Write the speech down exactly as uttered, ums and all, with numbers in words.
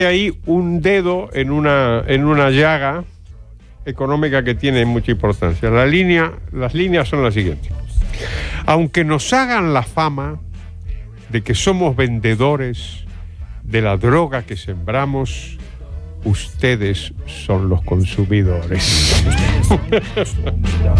Hay un dedo en una, en una llaga económica que tiene mucha importancia. La línea, las líneas son las siguientes. Aunque nos hagan la fama de que somos vendedores de la droga que sembramos, ustedes son los consumidores.